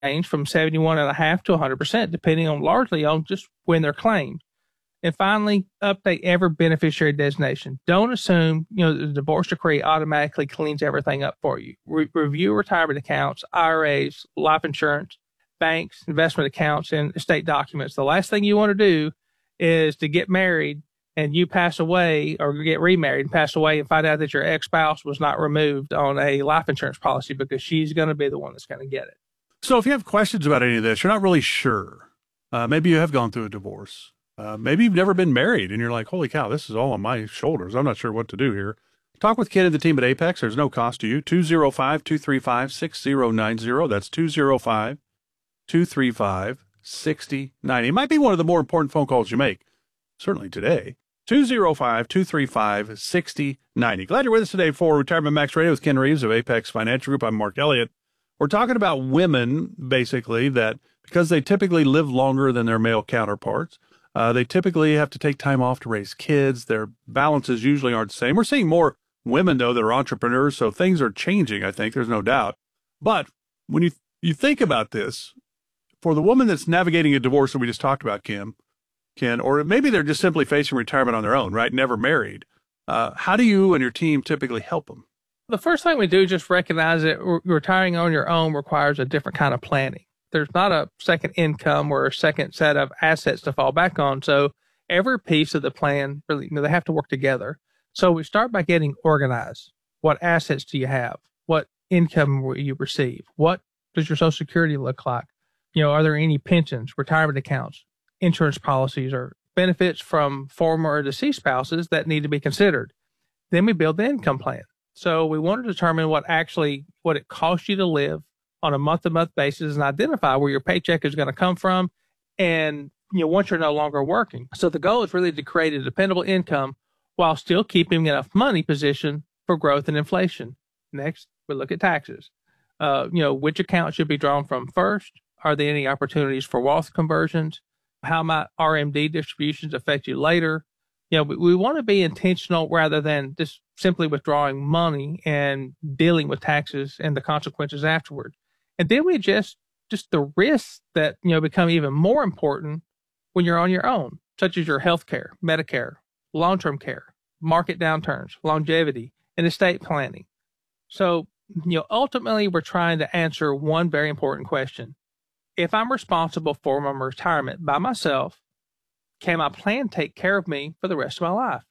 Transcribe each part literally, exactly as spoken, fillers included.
range from seventy-one and a half to one hundred percent, depending on largely on just when they're claimed. And finally, update every beneficiary designation. Don't assume, you know, the divorce decree automatically cleans everything up for you. Re- review retirement accounts, I R As, life insurance, banks, investment accounts, and estate documents. The last thing you want to do is to get married and you pass away or get remarried and pass away and find out that your ex-spouse was not removed on a life insurance policy, because she's going to be the one that's going to get it. So if you have questions about any of this, you're not really sure. Uh, maybe you have gone through a divorce. Uh, maybe you've never been married and you're like, holy cow, this is all on my shoulders. I'm not sure what to do here. Talk with Ken and the team at Apex. There's no cost to you. two oh five, two three five, six oh nine oh. That's two oh five, two three five, six oh nine oh. It might be one of the more important phone calls you make, certainly today. two oh five, two three five, six oh nine oh. Glad you're with us today for Retirement Max Radio with Ken Reeves of Apex Financial Group. I'm Mark Elliott. We're talking about women, basically, that because they typically live longer than their male counterparts, uh, they typically have to take time off to raise kids. Their balances usually aren't the same. We're seeing more women, though, that are entrepreneurs, so things are changing, I think. There's no doubt. But when you you think about this, for the woman that's navigating a divorce that we just talked about, Kim, Ken, or maybe they're just simply facing retirement on their own, right? Never married. Uh, how do you and your team typically help them? The first thing we do is just recognize that re- retiring on your own requires a different kind of planning. There's not a second income or a second set of assets to fall back on. So every piece of the plan, really, you know, they have to work together. So we start by getting organized. What assets do you have? What income will you receive? What does your Social Security look like? You know, are there any pensions, retirement accounts, insurance policies, or benefits from former or deceased spouses that need to be considered? Then we build the income plan. So we want to determine what actually, what it costs you to live on a month-to-month basis and identify where your paycheck is going to come from. And, you know, once you're no longer working. So the goal is really to create a dependable income while still keeping enough money positioned for growth and inflation. Next, we look at taxes. Uh, you know, which account should be drawn from first? Are there any opportunities for wealth conversions? How might R M D distributions affect you later? You know, we, we want to be intentional rather than just simply withdrawing money and dealing with taxes and the consequences afterward. And then we adjust just the risks that, you know, become even more important when you're on your own, such as your health care, Medicare, long-term care, market downturns, longevity, and estate planning. So, you know, ultimately, we're trying to answer one very important question. If I'm responsible for my retirement by myself, can my plan take care of me for the rest of my life?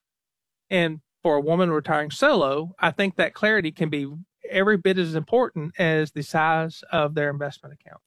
And for a woman retiring solo, I think that clarity can be every bit as important as the size of their investment account.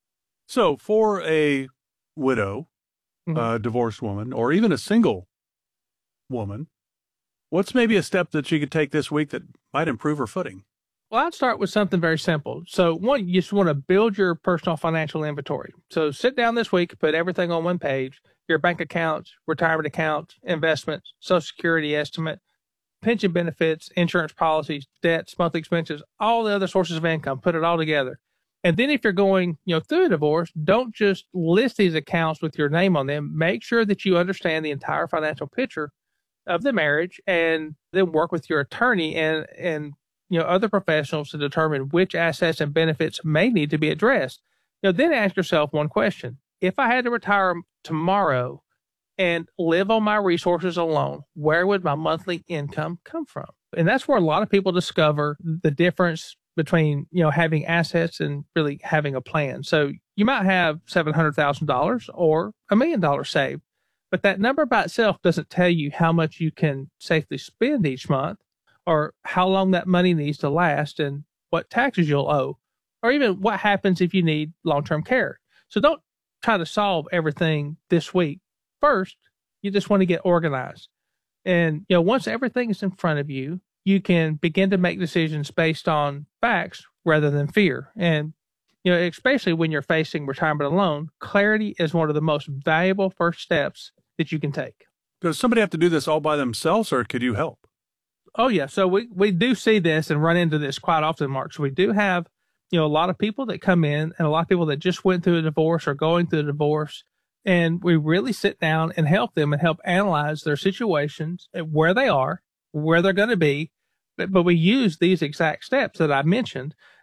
So for a widow, Mm-hmm. a divorced woman, or even a single woman, what's maybe a step that she could take this week that might improve her footing? Well, I'd start with something very simple. So one, you just want to build your personal financial inventory. So sit down this week, put everything on one page, your bank accounts, retirement accounts, investments, Social Security estimate, pension benefits, insurance policies, debts, monthly expenses, all the other sources of income, put it all together. And then if you're going, you know, through a divorce, don't just list these accounts with your name on them. Make sure that you understand the entire financial picture of the marriage, and then work with your attorney and, and, you know, other professionals to determine which assets and benefits may need to be addressed. You know, then ask yourself one question. If I had to retire tomorrow and live on my resources alone, where would my monthly income come from? And that's where a lot of people discover the difference between, you know, having assets and really having a plan. So you might have seven hundred thousand dollars or a million dollars saved, but that number by itself doesn't tell you how much you can safely spend each month, or how long that money needs to last, and what taxes you'll owe, or even what happens if you need long-term care. So don't try to solve everything this week. First, you just want to get organized. And, you know, once everything is in front of you, you can begin to make decisions based on facts rather than fear. And, you know, especially when you're facing retirement alone, clarity is one of the most valuable first steps that you can take. Does somebody have to do this all by themselves, or could you help? Oh, yeah. So we, we do see this and run into this quite often, Mark. So we do have, you know, a lot of people that come in and a lot of people that just went through a divorce or going through a divorce. And we really sit down and help them and help analyze their situations, where they are, where they're going to be. But, but we use these exact steps that I mentioned.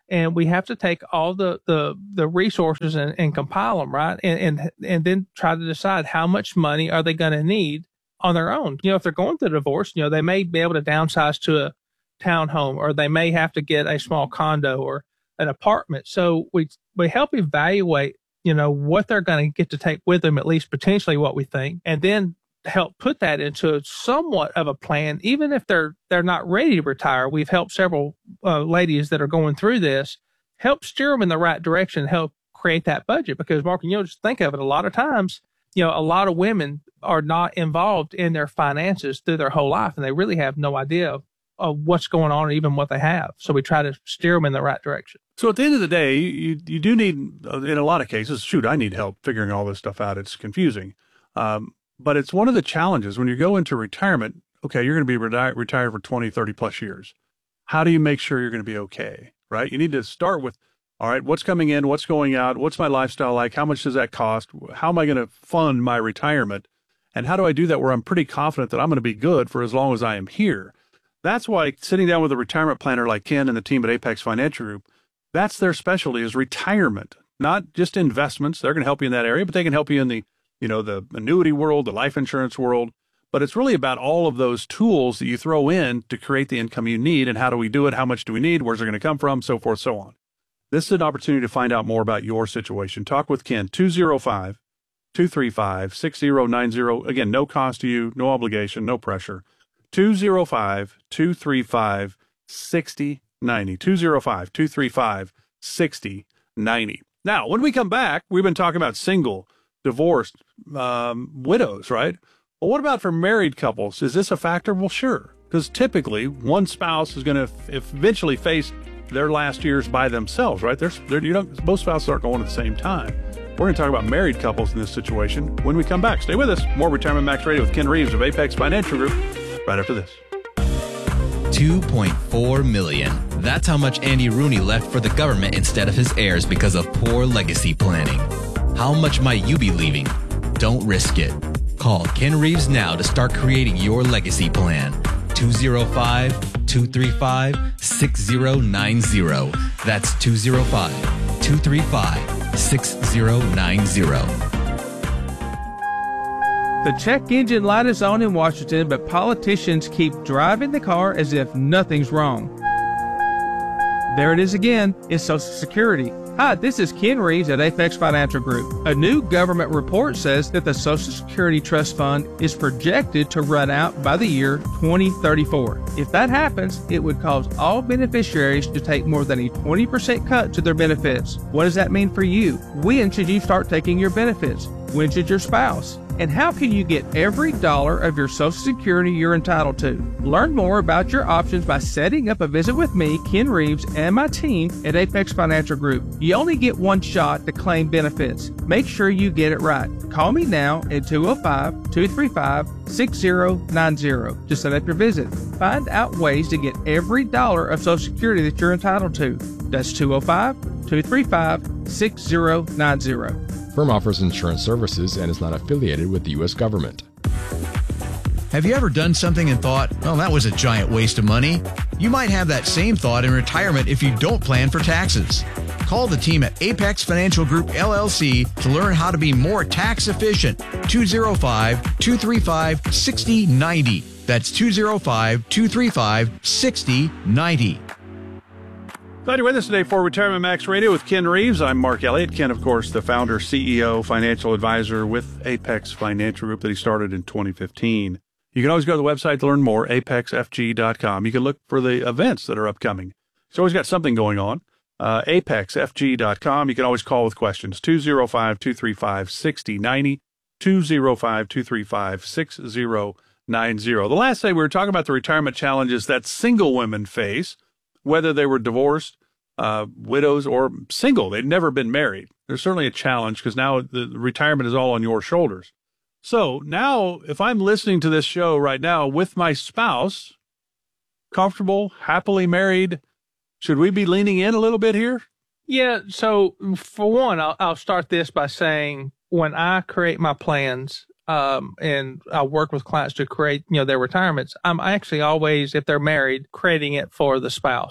And we have to take all the, the, the resources and, and compile them, right? And, and, and then try to decide how much money are they going to need on their own. You know, if they're going through a divorce, you know, they may be able to downsize to a townhome, or they may have to get a small condo or an apartment. So we, we help evaluate, you know, what they're going to get to take with them, at least potentially what we think, and then help put that into somewhat of a plan, even if they're they're not ready to retire. We've helped several uh, ladies that are going through this, help steer them in the right direction, help create that budget. Because, Mark, you know, just think of it. A lot of times, you know, a lot of women are not involved in their finances through their whole life, and they really have no idea of, of what's going on or even what they have. So we try to steer them in the right direction. So at the end of the day, you you do need, in a lot of cases, shoot, I need help figuring all this stuff out. It's confusing. Um, But it's one of the challenges when you go into retirement. Okay, you're going to be reti- retired for twenty, thirty plus years. How do you make sure you're going to be okay, right? You need to start with, all right, what's coming in, what's going out, what's my lifestyle like, how much does that cost, how am I going to fund my retirement, and how do I do that where I'm pretty confident that I'm going to be good for as long as I am here? That's why sitting down with a retirement planner like Ken and the team at Apex Financial Group, that's their specialty, is retirement, not just investments. They're going to help you in that area, but they can help you in the you know, the annuity world, the life insurance world. But it's really about all of those tools that you throw in to create the income you need. And how do we do it? How much do we need? Where's it going to come from? So forth, so on. This is an opportunity to find out more about your situation. Talk with Ken, two oh five, two three five, six oh nine oh. Again, no cost to you, no obligation, no pressure. two oh five, two three five, six oh nine oh. two oh five, two three five, six oh nine oh. Now, when we come back, we've been talking about single, divorced, um, widows, right? Well, what about for married couples? Is this a factor? Well, sure. Because typically one spouse is going to f- eventually face their last years by themselves, right? There's, they're, you know, both spouses aren't going at the same time. We're going to talk about married couples in this situation when we come back. Stay with us. More Retirement Max Radio with Ken Reeves of Apex Financial Group right after this. two point four million dollars. That's how much Andy Rooney left for the government instead of his heirs because of poor legacy planning. How much might you be leaving? Don't risk it. Call Ken Reeves now to start creating your legacy plan. two oh five, two three five, six oh nine oh. That's two oh five, two three five, six oh nine oh. The check engine light is on in Washington, but politicians keep driving the car as if nothing's wrong. There it is again. It's Social Security. Hi, this is Ken Reeves at Apex Financial Group. A new government report says that the Social Security Trust Fund is projected to run out by the year twenty thirty-four. If that happens, it would cause all beneficiaries to take more than a twenty percent cut to their benefits. What does that mean for you? When should you start taking your benefits? When should your spouse? And how can you get every dollar of your Social Security you're entitled to? Learn more about your options by setting up a visit with me, Ken Reeves, and my team at Apex Financial Group. You only get one shot to claim benefits. Make sure you get it right. Call me now at two oh five, two three five, six oh nine oh to set up your visit. Find out ways to get every dollar of Social Security that you're entitled to. That's two oh five, two three five, six oh nine oh. Firm offers insurance services and is not affiliated with the U S government. Have you ever done something and thought, oh, that was a giant waste of money? You might have that same thought in retirement if you don't plan for taxes. Call the team at Apex Financial Group, L L C to learn how to be more tax efficient. two oh five, two three five, six oh nine oh. That's two oh five, two three five, six oh nine oh. Glad you're with us today for Retirement Max Radio with Ken Reeves. I'm Mark Elliott. Ken, of course, the founder, C E O, financial advisor with Apex Financial Group that he started in twenty fifteen. You can always go to the website to learn more, apex f g dot com. You can look for the events that are upcoming. It's always got something going on. Uh, apex f g dot com. You can always call with questions. two oh five, two three five, six oh nine oh. two oh five, two three five, six oh nine oh. The last day we were talking about the retirement challenges that single women face, whether they were divorced, uh, widows, or single. They'd never been married. There's certainly a challenge because now the retirement is all on your shoulders. So now if I'm listening to this show right now with my spouse, comfortable, happily married, should we be leaning in a little bit here? Yeah. So for one, I'll, I'll start this by saying when I create my plans, um, and I work with clients to create, you know, their retirements, I'm actually always, if they're married, creating it for the spouse.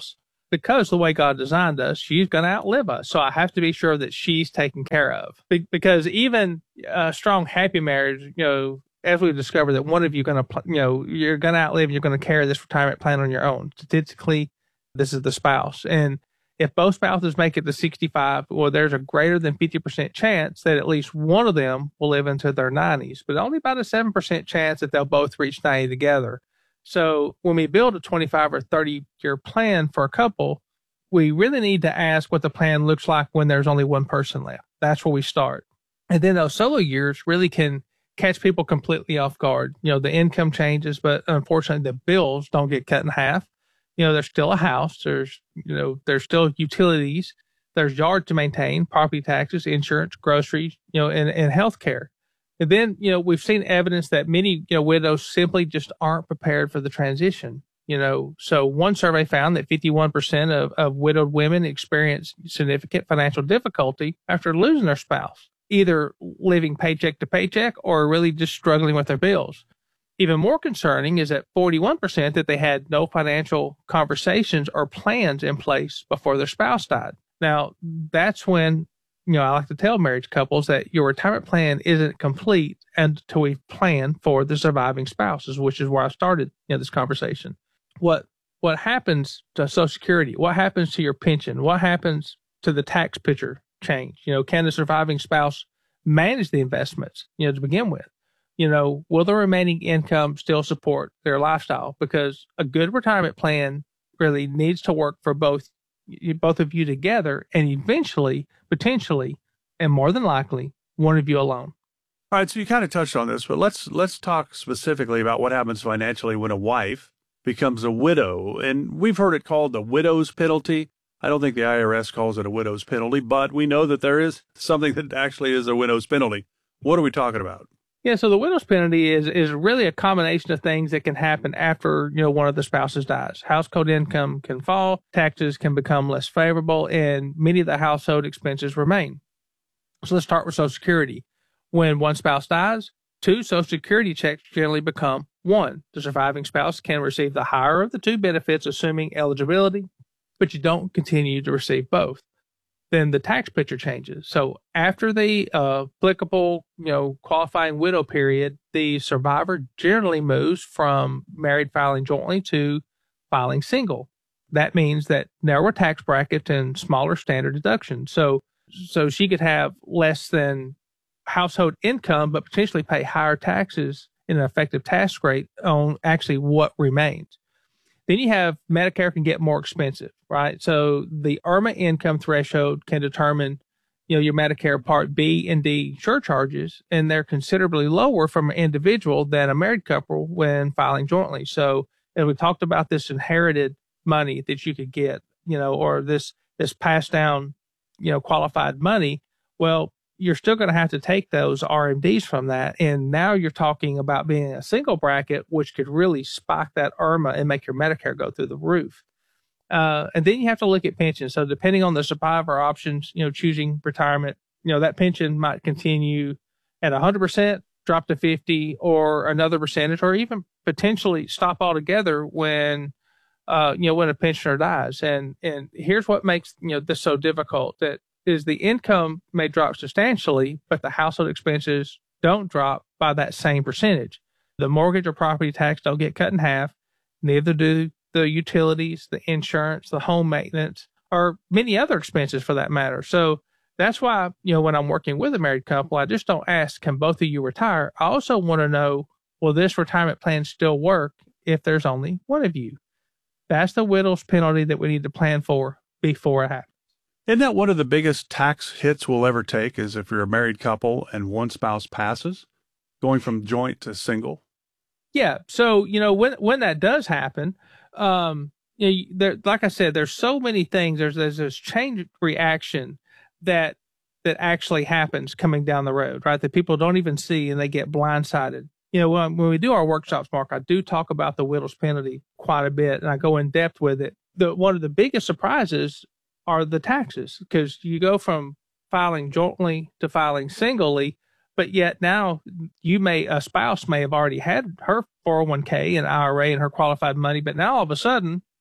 because the way God designed us, she's going to outlive us. So I have to be sure that she's taken care of. Be- because even a strong, happy marriage, you know, as we've discovered that one of you going to, you know, you're going to outlive, you're going to carry this retirement plan on your own. Statistically, this is the spouse. And if both spouses make it to sixty-five, well, there's a greater than fifty percent chance that at least one of them will live into their nineties, but only about a seven percent chance that they'll both reach ninety together. So when we build a twenty-five or thirty year plan for a couple, we really need to ask what the plan looks like when there's only one person left. That's where we start. And then those solo years really can catch people completely off guard. You know, the income changes, but unfortunately the bills don't get cut in half. You know, there's still a house, there's, you know, there's still utilities, there's yard to maintain, property taxes, insurance, groceries, you know, and, and healthcare. And then, you know, we've seen evidence that many, you know, widows simply just aren't prepared for the transition. You know, so one survey found that fifty-one percent of, of widowed women experience significant financial difficulty after losing their spouse, either living paycheck to paycheck or really just struggling with their bills. Even more concerning is that forty-one percent that they had no financial conversations or plans in place before their spouse died. Now, that's when, you know, I like to tell marriage couples that your retirement plan isn't complete until we've planned for the surviving spouses, which is where I started, you know, this conversation. What what happens to Social Security? What happens to your pension? What happens to the tax picture change? You know, can the surviving spouse manage the investments, you know, to begin with? You know, will the remaining income still support their lifestyle? Because a good retirement plan really needs to work for both both of you together, and eventually, potentially, and more than likely, one of you alone. All right, so you kind of touched on this, but let's let's talk specifically about what happens financially when a wife becomes a widow. And we've heard it called the widow's penalty. I don't think the I R S calls it a widow's penalty, but we know that there is something that actually is a widow's penalty. What are we talking about? Yeah, so the widow's penalty is is really a combination of things that can happen after, you know, one of the spouses dies. Household income can fall, taxes can become less favorable, and many of the household expenses remain. So let's start with Social Security. When one spouse dies, two Social Security checks generally become one. The surviving spouse can receive the higher of the two benefits, assuming eligibility, but you don't continue to receive both. Then the tax picture changes. So after the uh, applicable, you know, qualifying widow period, the survivor generally moves from married filing jointly to filing single. That means that narrower tax brackets and smaller standard deductions. So, so she could have less than household income, but potentially pay higher taxes in an effective tax rate on actually what remains. Then you have Medicare can get more expensive, right? So the I R M A income threshold can determine, you know, your Medicare Part B and D surcharges, and they're considerably lower from an individual than a married couple when filing jointly. So, and we talked about this inherited money that you could get, you know, or this this passed down, you know, qualified money. Well, you're still going to have to take those R M Ds from that. And now you're talking about being a single bracket, which could really spike that I R M A and make your Medicare go through the roof. Uh, and then you have to look at pensions. So depending on the survivor options, you know, choosing retirement, you know, that pension might continue at one hundred percent, drop to fifty, or another percentage, or even potentially stop altogether when, uh, you know, when a pensioner dies. And, and here's what makes, you know, this so difficult, that is the income may drop substantially, but the household expenses don't drop by that same percentage. The mortgage or property tax don't get cut in half. Neither do the utilities, the insurance, the home maintenance, or many other expenses for that matter. So that's why, you know, when I'm working with a married couple, I just don't ask, can both of you retire? I also want to know, will this retirement plan still work if there's only one of you? That's the widow's penalty that we need to plan for before it happens. Isn't that one of the biggest tax hits we'll ever take, is if you're a married couple and one spouse passes, going from joint to single? Yeah. So, you know, when when that does happen, um, you know, there, like I said, there's so many things. There's there's this chain reaction that that actually happens coming down the road, right? That people don't even see, and they get blindsided. You know, when, when we do our workshops, Mark, I do talk about the widow's penalty quite a bit, and I go in depth with it. The one of the biggest surprises are the taxes, because you go from filing jointly to filing singly, but yet now you may, a spouse may have already had her four oh one k and I R A and her qualified money, but now all of a sudden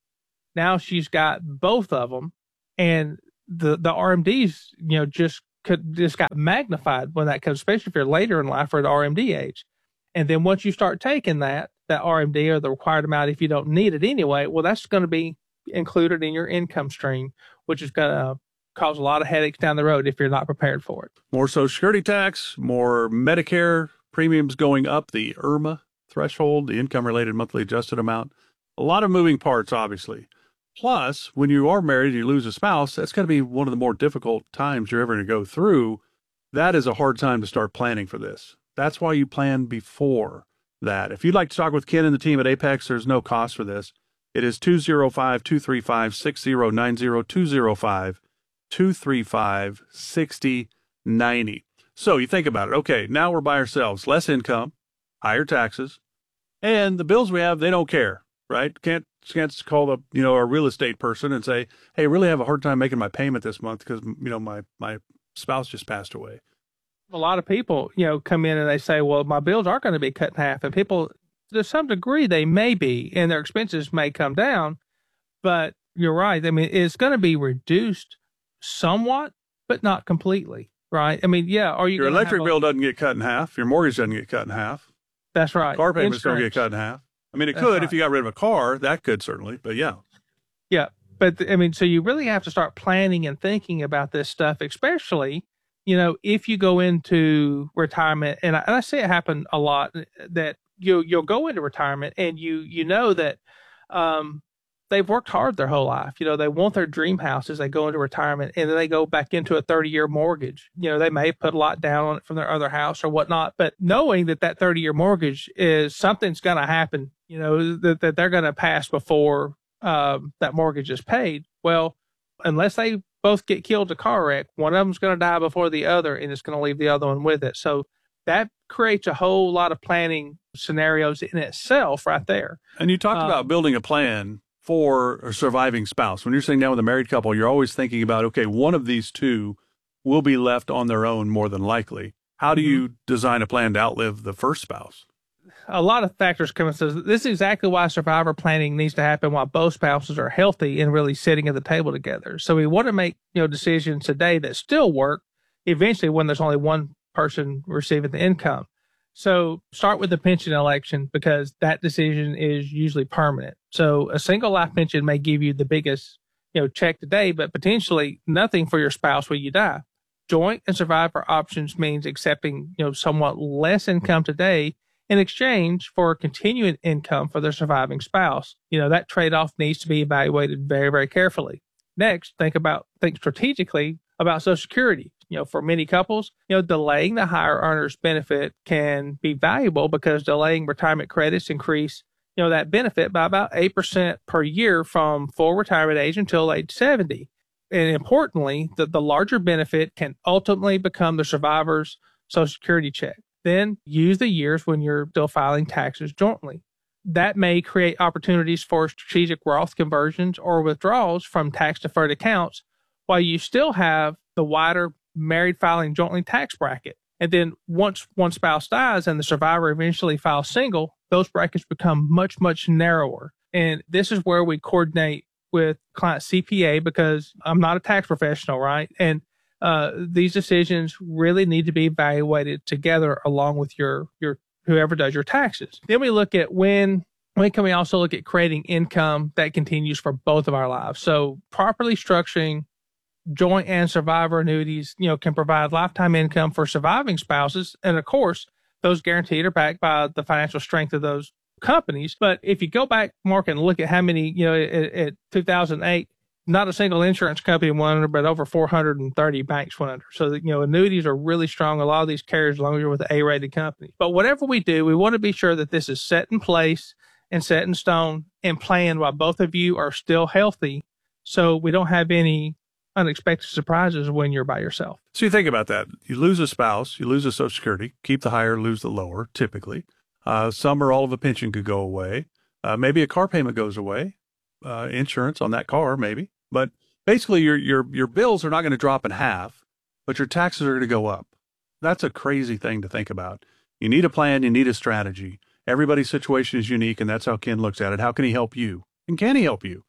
Now she's got both of them, and the the R M Ds, you know, just could just got magnified when that comes, especially if you're later in life or at R M D age. And then once you start taking that that R M D or the required amount, if you don't need it anyway, well, that's going to be included in your income stream, which is going to cause a lot of headaches down the road if you're not prepared for it. More Social Security tax, more Medicare premiums going up, the I R M A threshold, the income-related monthly adjusted amount. A lot of moving parts, obviously. Plus, when you are married and you lose a spouse, that's going to be one of the more difficult times you're ever going to go through. That is a hard time to start planning for this. That's why you plan before that. If you'd like to talk with Ken and the team at Apex, there's no cost for this. It is two oh five, two three five, six oh nine oh, two oh five, two three five, six oh nine oh. So you think about it. Okay, now we're by ourselves. Less income, higher taxes, and the bills we have, they don't care, right? Can't can't call the, you know, a real estate person and say, hey, I really have a hard time making my payment this month because, you know, my, my spouse just passed away. A lot of people, you know, come in and they say, well, my bills are going to be cut in half. And people, to some degree, they may be, and their expenses may come down. But you're right. I mean, it's going to be reduced somewhat, but not completely, right? I mean, yeah. Are you Your electric bill doesn't get cut in half. Your mortgage doesn't get cut in half. That's right. Car payments don't get cut in half. I mean, it That's could right. if you got rid of a car. That could certainly, but yeah. Yeah. But, I mean, so you really have to start planning and thinking about this stuff, especially, you know, if you go into retirement, and I, and I see it happen a lot, that you, you'll go into retirement and you, you know that um, they've worked hard their whole life. You know, they want their dream house as they go into retirement, and then they go back into a thirty-year mortgage. You know, they may put a lot down on it from their other house or whatnot, but knowing that that thirty-year mortgage is something's going to happen, you know, that, that they're going to pass before um, that mortgage is paid. Well, unless they both get killed in a car wreck, one of them's going to die before the other, and it's going to leave the other one with it. So that creates a whole lot of planning scenarios in itself right there. And you talked Um, about building a plan for a surviving spouse. When you're sitting down with a married couple, you're always thinking about, okay, one of these two will be left on their own more than likely. How do you design a plan to outlive the first spouse? A lot of factors come into this. Is exactly why survivor planning needs to happen while both spouses are healthy and really sitting at the table together. So we want to make, you know, decisions today that still work eventually when there's only one person receiving the income. So start with the pension election, because that decision is usually permanent. So a single life pension may give you the biggest, you know, check today, but potentially nothing for your spouse when you die. Joint and survivor options means accepting, you know, somewhat less income today in exchange for continuing income for their surviving spouse. You know, that trade-off needs to be evaluated very, very carefully. Next, think about, think strategically about Social Security. You know, for many couples, you know, delaying the higher earners benefit can be valuable because delaying retirement credits increase, you know, that benefit by about eight percent per year from full retirement age until age seventy. And importantly, the, the larger benefit can ultimately become the survivor's Social Security check. Then use the years when you're still filing taxes jointly. That may create opportunities for strategic Roth conversions or withdrawals from tax-deferred accounts while you still have the wider married filing jointly tax bracket. And then once one spouse dies and the survivor eventually files single, those brackets become much, much narrower. And this is where we coordinate with client C P A, because I'm not a tax professional, right? And uh, these decisions really need to be evaluated together along with your, your whoever does your taxes. Then we look at when, when can we also look at creating income that continues for both of our lives. So properly structuring joint and survivor annuities, you know, can provide lifetime income for surviving spouses. And of course, those guaranteed are backed by the financial strength of those companies. But if you go back, Mark, and look at how many, you know, at, at two thousand eight, not a single insurance company went under, but over four hundred thirty banks went under. So, that, you know, annuities are really strong. A lot of these carriers, as long as you're with the A-rated companies. But whatever we do, we want to be sure that this is set in place and set in stone and planned while both of you are still healthy, so we don't have any unexpected surprises when you're by yourself. So you think about that. You lose a spouse, you lose a Social Security, keep the higher, lose the lower, typically. Uh, some or all of a pension could go away. Uh, maybe a car payment goes away, uh, insurance on that car, maybe. But basically, your your your bills are not going to drop in half, but your taxes are going to go up. That's a crazy thing to think about. You need a plan. You need a strategy. Everybody's situation is unique, and that's how Ken looks at it. How can he help you? And can he help you?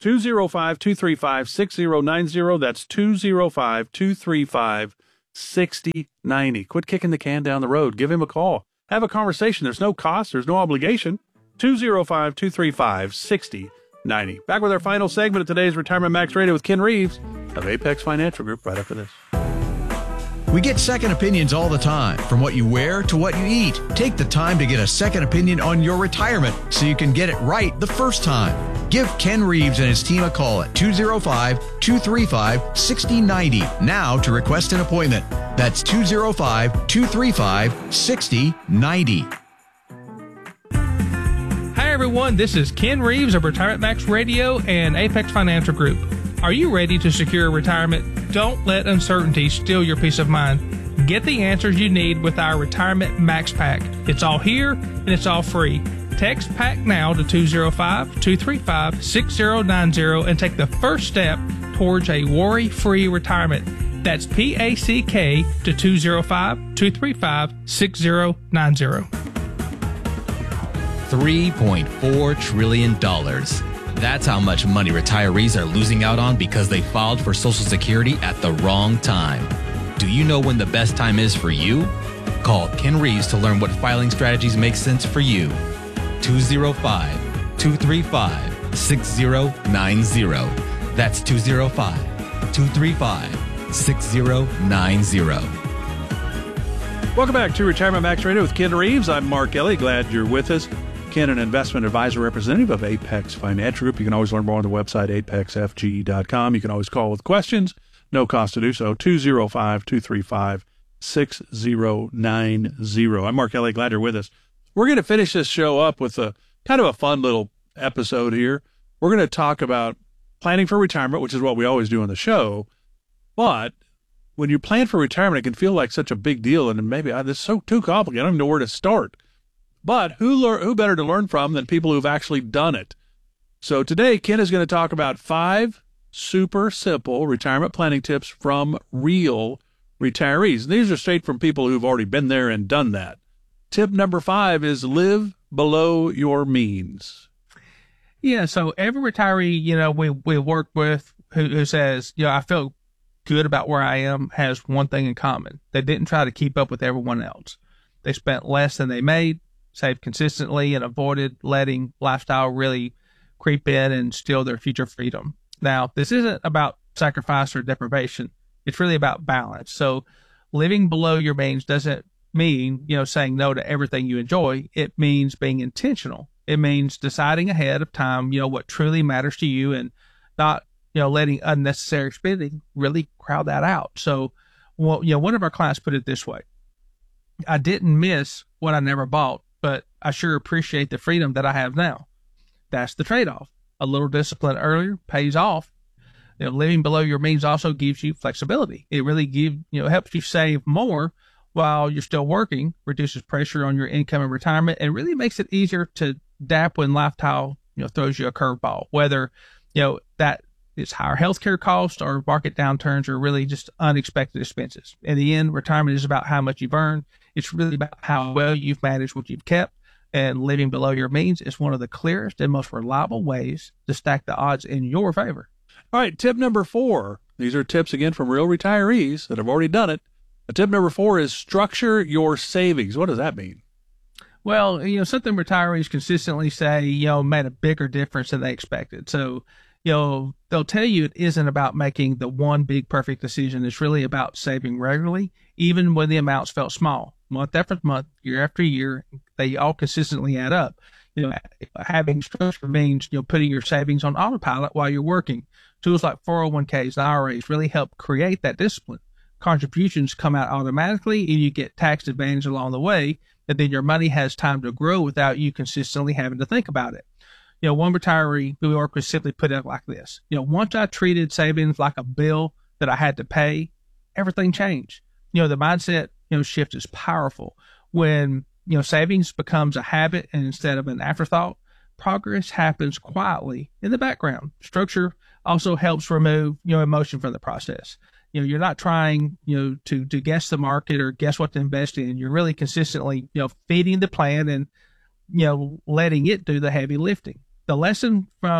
two oh five, two three five, six oh nine oh. That's two oh five, two three five, six oh nine oh. Quit kicking the can down the road. Give him a call. Have a conversation. There's no cost. There's no obligation. two oh five, two three five, six oh nine oh. Back with our final segment of today's Retirement Max Radio with Ken Reeves of Apex Financial Group right after this. We get second opinions all the time, from what you wear to what you eat. Take the time to get a second opinion on your retirement so you can get it right the first time. Give Ken Reeves and his team a call at two oh five, two three five, six oh nine oh now to request an appointment. That's two oh five, two three five, six oh nine oh. Hi, everyone. This is Ken Reeves of Retirement Max Radio and Apex Financial Group. Are you ready to secure retirement? Don't let uncertainty steal your peace of mind. Get the answers you need with our Retirement Max Pack. It's all here and it's all free. Text PACK now to two oh five, two three five, six oh nine oh and take the first step towards a worry-free retirement. That's P A C K to two oh five, two three five, six oh nine oh. three point four trillion dollars. That's how much money retirees are losing out on because they filed for Social Security at the wrong time. Do you know when the best time is for you? Call Ken Reeves to learn what filing strategies make sense for you. two oh five, two three five, six oh nine oh. That's two oh five, two three five, six oh nine oh. Welcome back to Retirement Max Radio with Ken Reeves. I'm Mark Ellie. Glad you're with us. Ken, an investment advisor representative of Apex Financial Group. You can always learn more on the website, apex f g e dot com. You can always call with questions. No cost to do so. two oh five, two three five, six oh nine oh. I'm Mark Ellie. Glad you're with us. We're going to finish this show up with a kind of a fun little episode here. We're going to talk about planning for retirement, which is what we always do on the show. But when you plan for retirement, it can feel like such a big deal, and maybe oh, this is so too complicated. I don't even know where to start. But who lear- who better to learn from than people who've actually done it? So today, Ken is going to talk about five super simple retirement planning tips from real retirees. These are straight from people who've already been there and done that. Tip number five is live below your means. Yeah, so every retiree, you know, we, we work with who, who says, you know, I feel good about where I am has one thing in common. They didn't try to keep up with everyone else. They spent less than they made, saved consistently, and avoided letting lifestyle really creep in and steal their future freedom. Now, this isn't about sacrifice or deprivation. It's really about balance. So living below your means doesn't mean, you know, saying no to everything you enjoy. It means being intentional. It means deciding ahead of time, you know, what truly matters to you and not, you know, letting unnecessary spending really crowd that out. So, well, you know, one of our clients put it this way: I didn't miss what I never bought, but I sure appreciate the freedom that I have now. That's the trade-off. A little discipline earlier pays off. You know, living below your means also gives you flexibility. It really give, you know, helps you save more while you're still working, reduces pressure on your income and retirement, and really makes it easier to adapt when lifestyle, you know, throws you a curveball, whether, you know, that is higher healthcare costs or market downturns or really just unexpected expenses. In the end, retirement is about how much you've earned. It's really about how well you've managed what you've kept, and living below your means is one of the clearest and most reliable ways to stack the odds in your favor. All right, tip number four. These are tips, again, from real retirees that have already done it. Tip number four is structure your savings. What does that mean? Well, you know, something retirees consistently say, you know, made a bigger difference than they expected. So, you know, they'll tell you it isn't about making the one big perfect decision. It's really about saving regularly, even when the amounts felt small. Month after month, year after year, they all consistently add up. You know, having structure means, you know, putting your savings on autopilot while you're working. Tools like four oh one k's and I R As really help create that discipline. Contributions come out automatically and you get tax advantage along the way, and then your money has time to grow without you consistently having to think about it. You know, one retiree who we work with simply put it like this: you know, once I treated savings like a bill that I had to pay, everything changed. You know, the mindset, you know, shift is powerful. When, you know, savings becomes a habit and instead of an afterthought, progress happens quietly in the background. Structure also helps remove, you know, emotion from the process. You know, you're not trying, you know, to, to guess the market or guess what to invest in. You're really consistently, you know, feeding the plan and, you know, letting it do the heavy lifting. The lesson from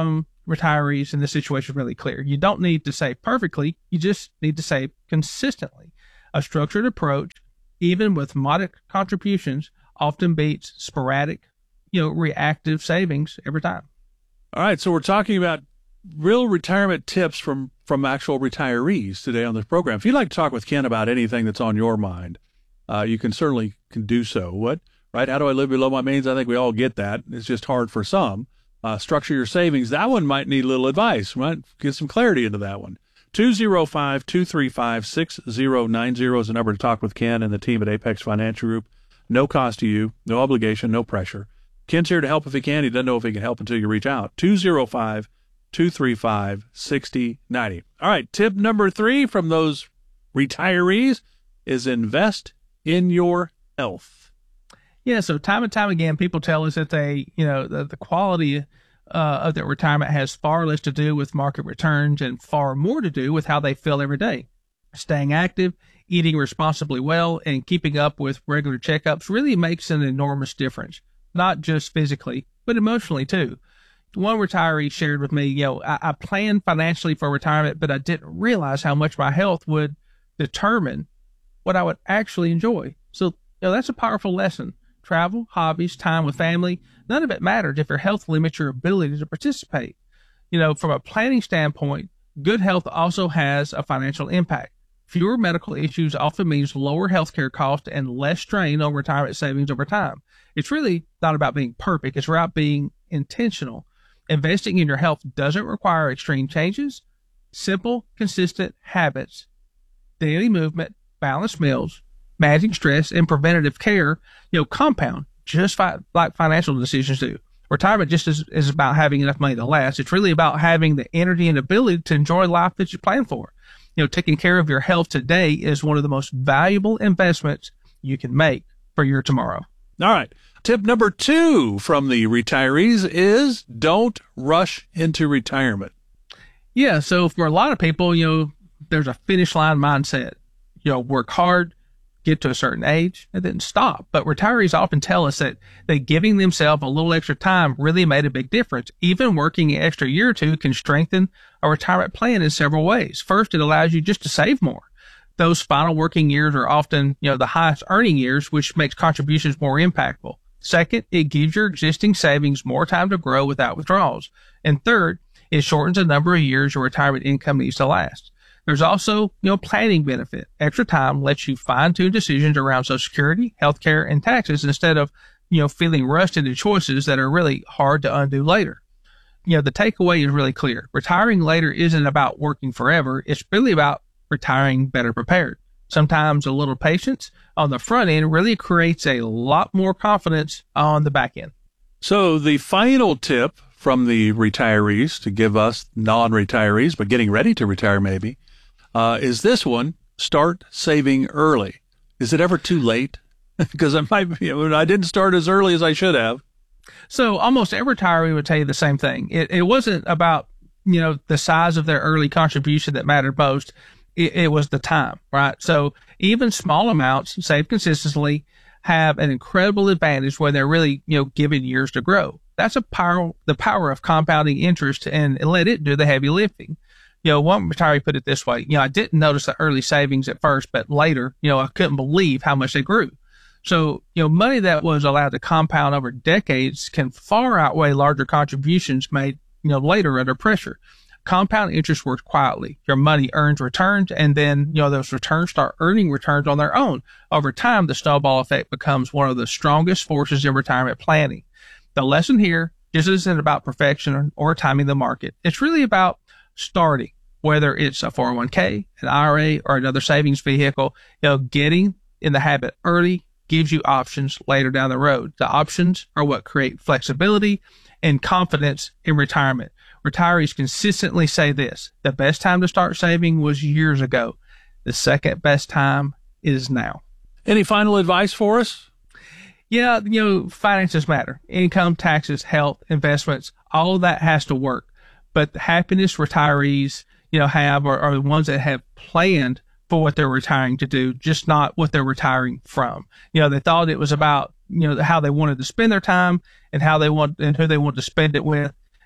retirees in this situation really clear. You don't need to save perfectly. You just need to save consistently. A structured approach, even with modest contributions, often beats sporadic, you know, reactive savings every time. All right. So we're talking about real retirement tips from, from actual retirees today on this program. If you'd like to talk with Ken about anything that's on your mind, uh, you can certainly can do so. What, right? How do I live below my means? I think we all get that. It's just hard for some. Uh, structure your savings. That one might need a little advice. Right? Get some clarity into that one. two oh five, two three five, six oh nine oh is the number to talk with Ken and the team at Apex Financial Group. No cost to you, no obligation, no pressure. Ken's here to help if he can. He doesn't know if he can help until you reach out. two oh five, two three five, six oh nine oh. All right, tip number three from those retirees is invest in your health. Yeah, so time and time again, people tell us that they, you know, the, the quality uh, of their retirement has far less to do with market returns and far more to do with how they feel every day. Staying active, eating responsibly well, and keeping up with regular checkups really makes an enormous difference, not just physically, but emotionally too. One retiree shared with me, you know, I, I planned financially for retirement, but I didn't realize how much my health would determine what I would actually enjoy. So, you know, that's a powerful lesson. Travel, hobbies, time with family, none of it matters if your health limits your ability to participate. You know, from a planning standpoint, good health also has a financial impact. Fewer medical issues often means lower healthcare costs and less strain on retirement savings over time. It's really not about being perfect. It's about being intentional. Investing in your health doesn't require extreme changes. Simple, consistent habits, daily movement, balanced meals, managing stress, and preventative care, you know, compound just fi- like financial decisions do. Retirement just is, is about having enough money to last. It's really about having the energy and ability to enjoy life that you plan for. You know, taking care of your health today is one of the most valuable investments you can make for your tomorrow. All right. Tip number two from the retirees is don't rush into retirement. Yeah. So for a lot of people, you know, there's a finish line mindset. You know, work hard, get to a certain age, and then stop. But retirees often tell us that, that giving themselves a little extra time really made a big difference. Even working an extra year or two can strengthen a retirement plan in several ways. First, it allows you just to save more. Those final working years are often, you know, the highest earning years, which makes contributions more impactful. Second, it gives your existing savings more time to grow without withdrawals. And third, it shortens the number of years your retirement income needs to last. There's also, you know, planning benefit. Extra time lets you fine-tune decisions around Social Security, healthcare, and taxes instead of, you know, feeling rushed into choices that are really hard to undo later. You know, the takeaway is really clear. Retiring later isn't about working forever. It's really about retiring better prepared. Sometimes a little patience on the front end really creates a lot more confidence on the back end. So the final tip from the retirees to give us non-retirees, but getting ready to retire maybe, uh, is this one: start saving early. Is it ever too late? Because I might, you know, I didn't start as early as I should have. So almost every retiree would tell you the same thing. It, it wasn't about, you know, the size of their early contribution that mattered most. It, it was the time, right? So even small amounts saved consistently have an incredible advantage when they're really, you know, given years to grow. That's a power, the power of compounding interest, and, and let it do the heavy lifting. You know, one retiree put it this way: you know, I didn't notice the early savings at first, but later, you know, I couldn't believe how much they grew. So, you know, money that was allowed to compound over decades can far outweigh larger contributions made, you know, later under pressure. Compound interest works quietly. Your money earns returns, and then, you know, those returns start earning returns on their own. Over time, the snowball effect becomes one of the strongest forces in retirement planning. The lesson here just isn't about perfection or, or timing the market. It's really about starting, whether it's a four oh one k, an I R A, or another savings vehicle. You know, getting in the habit early gives you options later down the road. The options are what create flexibility and confidence in retirement. Retirees consistently say this: the best time to start saving was years ago. The second best time is now. Any final advice for us? Yeah, you know, finances matter. Income, taxes, health, investments, all of that has to work. But the happiness retirees, you know, have are, are the ones that have planned for what they're retiring to do, just not what they're retiring from. You know, they thought it was about, you know, how they wanted to spend their time and how they want and who they want to spend it with.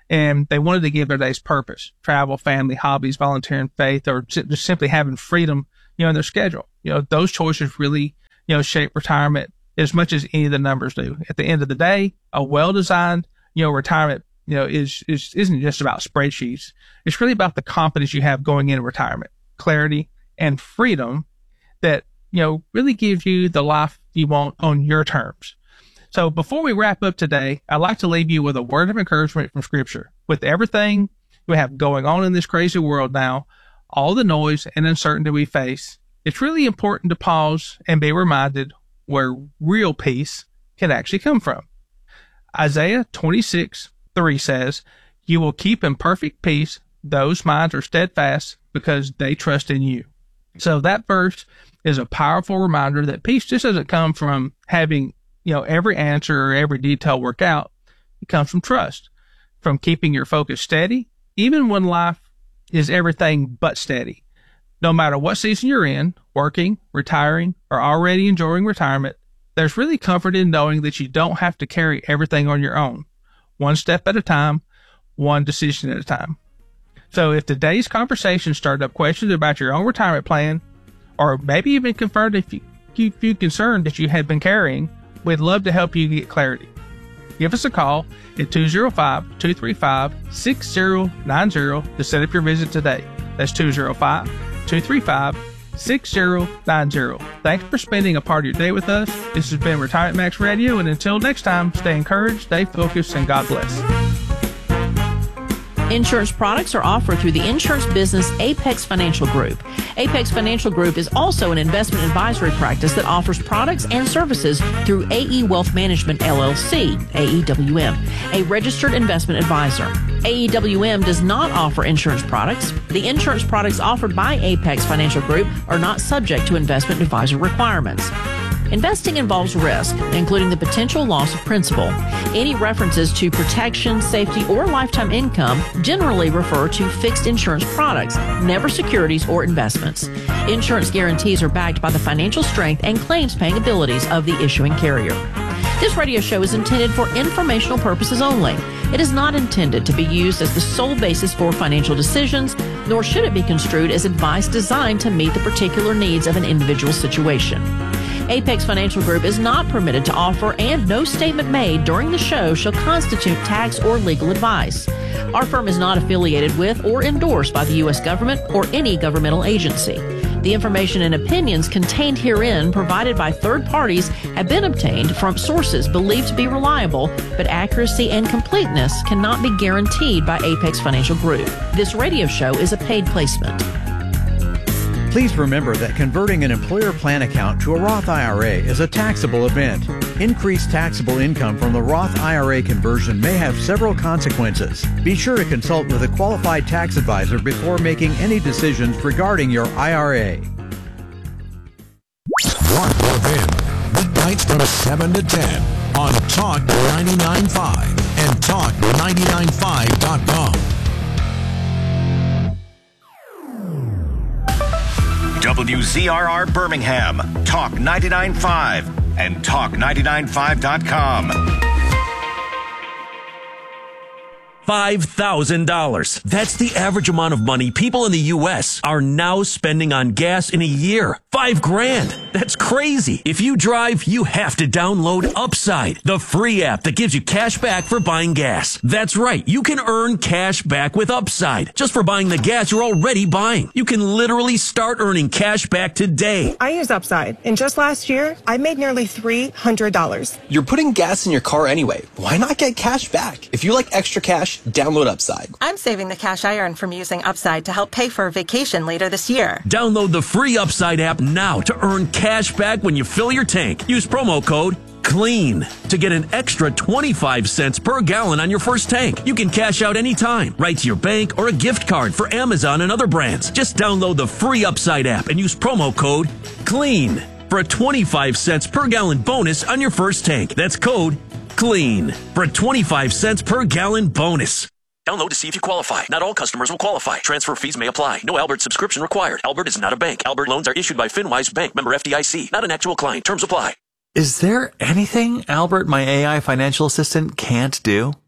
and they wanted to give their days purpose: travel, family, hobbies, volunteering, faith, or just simply having freedom, you know, in their schedule. You know, those choices really, you know, shape retirement as much as any of the numbers do. At the end of the day, a well-designed, you know, retirement, you know, is, is, isn't just about spreadsheets. It's really about the confidence you have going into retirement, clarity and freedom that, you know, really gives you the life you want on your terms. So before we wrap up today, I'd like to leave you with a word of encouragement from Scripture. With everything we have going on in this crazy world now, all the noise and uncertainty we face, it's really important to pause and be reminded where real peace can actually come from. Isaiah twenty-six three says, "You will keep in perfect peace those minds are steadfast because they trust in you." So that verse is a powerful reminder that peace just doesn't come from having, you know, every answer or every detail work out. It comes from trust, from keeping your focus steady, even when life is everything but steady. No matter what season you're in, working, retiring, or already enjoying retirement, there's really comfort in knowing that you don't have to carry everything on your own. One step at a time, one decision at a time. So if today's conversation started up questions about your own retirement plan, or maybe even confirmed if you, you, you concerned that you had been carrying, we'd love to help you get clarity. Give us a call at two oh five, two three five, six oh nine oh to set up your visit today. That's two oh five, two three five, six oh nine oh. Thanks for spending a part of your day with us. This has been Retirement Max Radio, and until next time, stay encouraged, stay focused, and God bless. Insurance products are offered through the insurance business Apex Financial Group. Apex Financial Group is also an investment advisory practice that offers products and services through A E Wealth Management, L L C, A E W M, a registered investment advisor. A E W M does not offer insurance products. The insurance products offered by Apex Financial Group are not subject to investment advisor requirements. Investing involves risk, including the potential loss of principal. Any references to protection, safety, or lifetime income generally refer to fixed insurance products, never securities or investments. Insurance guarantees are backed by the financial strength and claims-paying abilities of the issuing carrier. This radio show is intended for informational purposes only. It is not intended to be used as the sole basis for financial decisions, nor should it be construed as advice designed to meet the particular needs of an individual situation. Apex Financial Group is not permitted to offer, and no statement made during the show shall constitute tax or legal advice. Our firm is not affiliated with or endorsed by the U S government or any governmental agency. The information and opinions contained herein provided by third parties have been obtained from sources believed to be reliable, but accuracy and completeness cannot be guaranteed by Apex Financial Group. This radio show is a paid placement. Please remember that converting an employer plan account to a Roth I R A is a taxable event. Increased taxable income from the Roth I R A conversion may have several consequences. Be sure to consult with a qualified tax advisor before making any decisions regarding your I R A. Mark Levin, weeknights from seven to ten on Talk ninety-nine point five and talk ninety-nine five dot com. W Z R R Birmingham, Talk ninety-nine point five and talk ninety-nine five dot com. five thousand dollars. That's the average amount of money people in the U S are now spending on gas in a year. Five grand. That's crazy. If you drive, you have to download Upside, the free app that gives you cash back for buying gas. That's right. You can earn cash back with Upside just for buying the gas you're already buying. You can literally start earning cash back today. I use Upside, and just last year, I made nearly three hundred dollars. You're putting gas in your car anyway. Why not get cash back? If you like extra cash, download Upside. I'm saving the cash I earn from using Upside to help pay for a vacation later this year. Download the free Upside app now to earn cash back when you fill your tank. Use promo code CLEAN to get an extra twenty-five cents per gallon on your first tank. You can cash out anytime, right to your bank or a gift card for Amazon and other brands. Just download the free Upside app and use promo code CLEAN for a twenty-five cents per gallon bonus on your first tank. That's code CLEAN for a twenty-five cents per gallon bonus. Download to see if you qualify. Not all customers will qualify. Transfer fees may apply. No Albert subscription required. Albert is not a bank. Albert loans are issued by FinWise Bank, member F D I C. Not an actual client. Terms apply. Is there anything Albert, my A I financial assistant, can't do?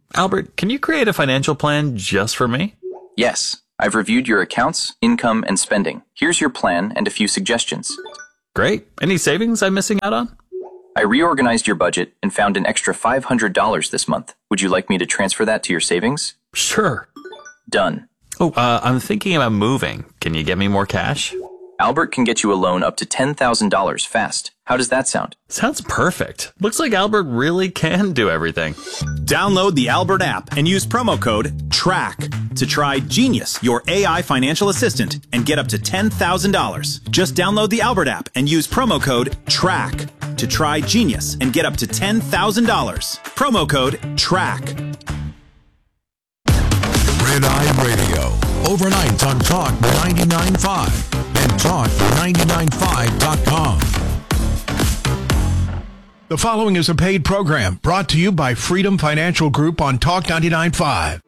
Albert, can you create a financial plan just for me? Yes. I've reviewed your accounts, income, and spending. Here's your plan and a few suggestions. Great. Any savings I'm missing out on? I reorganized your budget and found an extra five hundred dollars this month. Would you like me to transfer that to your savings? Sure. Done. Oh, uh, I'm thinking about moving. Can you get me more cash? Albert can get you a loan up to ten thousand dollars fast. How does that sound? Sounds perfect. Looks like Albert really can do everything. Download the Albert app and use promo code TRACK to try Genius, your A I financial assistant, and get up to ten thousand dollars. Just download the Albert app and use promo code TRACK to try Genius and get up to ten thousand dollars. Promo code TRACK. Red Eye Radio, overnight on Talk ninety-nine point five and Talk ninety-nine five dot com. The following is a paid program brought to you by Freedom Financial Group on Talk ninety-nine point five.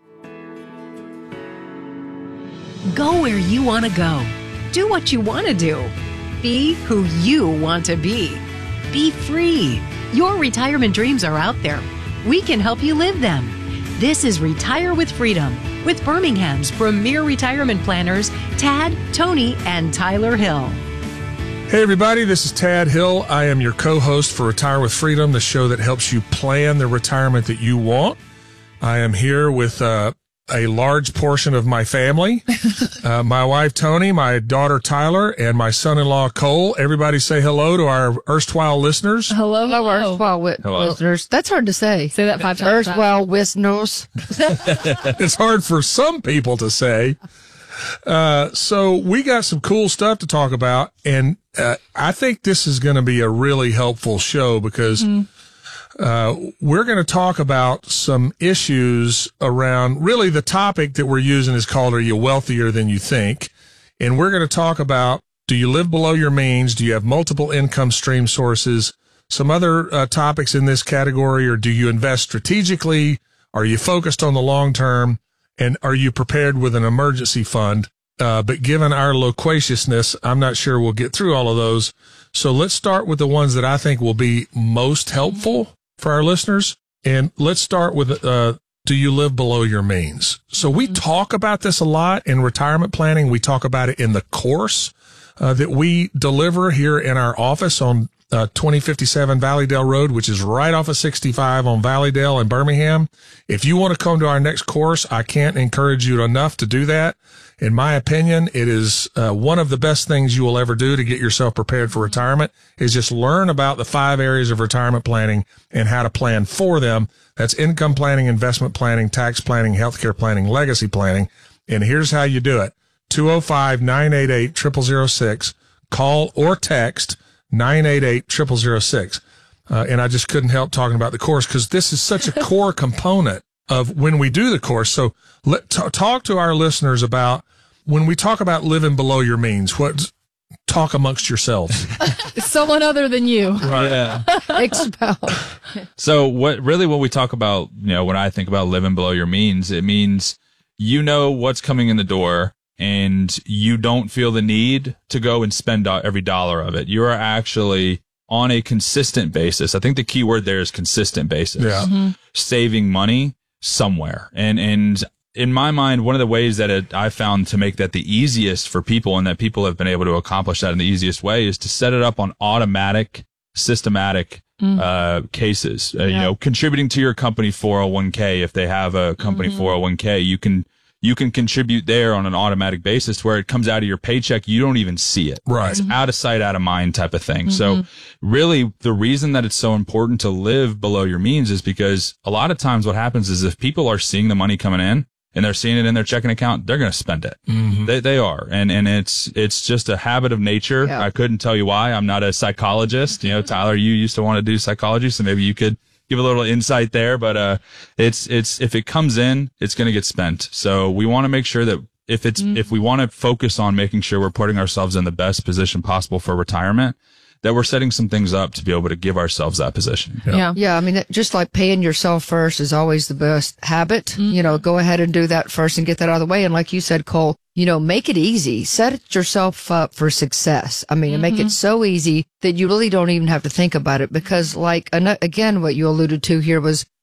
Go where you want to go. Do what you want to do. Be who you want to be. Be free. Your retirement dreams are out there. We can help you live them. This is Retire with Freedom with Birmingham's premier retirement planners, Tad, Tony, and Tyler Hill. Hey everybody, this is Tad Hill. I am your co-host for Retire with Freedom, the show that helps you plan the retirement that you want. I am here with uh, a large portion of my family, uh, my wife Tony, my daughter Tyler, and my son-in-law Cole. Everybody say hello to our erstwhile listeners. Hello, hello, erstwhile wi- Hello. listeners. That's hard to say. Say that five times. Erstwhile listeners. It's hard for some people to say. Uh, so we got some cool stuff to talk about, and uh, I think this is going to be a really helpful show because mm. uh, we're going to talk about some issues around really the topic that we're using is called, are you wealthier than you think? And we're going to talk about, do you live below your means? Do you have multiple income stream sources? Some other uh, topics in this category, or do you invest strategically? Are you focused on the long term? And are you prepared with an emergency fund? Uh, but given our loquaciousness, I'm not sure we'll get through all of those. So let's start with the ones that I think will be most helpful for our listeners. And let's start with, uh, do you live below your means? So we talk about this a lot in retirement planning. We talk about it in the course uh, that we deliver here in our office on Uh, twenty fifty-seven Valleydale Road, which is right off of sixty-five on Valleydale in Birmingham. If you want to come to our next course, I can't encourage you enough to do that. In my opinion, it is uh, one of the best things you will ever do to get yourself prepared for retirement is just learn about the five areas of retirement planning and how to plan for them. That's income planning, investment planning, tax planning, healthcare planning, legacy planning. And here's how you do it. two oh five, nine eight eight, zero zero zero six. Call or text nine eight eight, zero zero zero six. Uh, and I just couldn't help talking about the course because this is such a core component of when we do the course. So let t- talk to our listeners about when we talk about living below your means, what talk amongst yourselves. Someone other than you. Right. Yeah. Expound. So what really what we talk about, you know, when I think about living below your means, it means you know what's coming in the door. And you don't feel the need to go and spend every dollar of it. You are actually on a consistent basis. I think the key word there is consistent basis. Yeah. Mm-hmm. Saving money somewhere. And, and in my mind, one of the ways that it, I found to make that the easiest for people and that people have been able to accomplish that in the easiest way is to set it up on automatic, systematic mm. uh, cases. Uh, yeah. You know, contributing to your company four oh one k. If they have a company mm-hmm. four oh one k, you can You can contribute there on an automatic basis where it comes out of your paycheck. You don't even see it. Right. It's out of sight, out of mind type of thing. Mm-hmm. So really the reason that it's so important to live below your means is because a lot of times what happens is if people are seeing the money coming in and they're seeing it in their checking account, they're going to spend it. Mm-hmm. They, they are. And, and it's, it's just a habit of nature. Yeah. I couldn't tell you why. I'm not a psychologist. You know, Tyler, you used to want to do psychology, so maybe you could give a little insight there, but, uh, it's, it's, if it comes in, it's going to get spent. So we want to make sure that if it's, mm. if we want to focus on making sure we're putting ourselves in the best position possible for retirement, that we're setting some things up to be able to give ourselves that position. Yeah. Yeah. Yeah. I mean, just like paying yourself first is always the best habit. Mm-hmm. You know, go ahead and do that first and get that out of the way. And like you said, Cole, you know, make it easy. Set yourself up for success. I mean, mm-hmm. and make it so easy that you really don't even have to think about it because like, again, what you alluded to here was